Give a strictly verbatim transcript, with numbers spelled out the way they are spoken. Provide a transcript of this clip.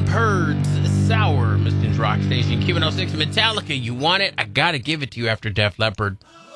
Shepherd's Sour, Mistin's Rock Station, Q one oh six, Metallica, You Want It? I gotta give it to you after Def Leppard.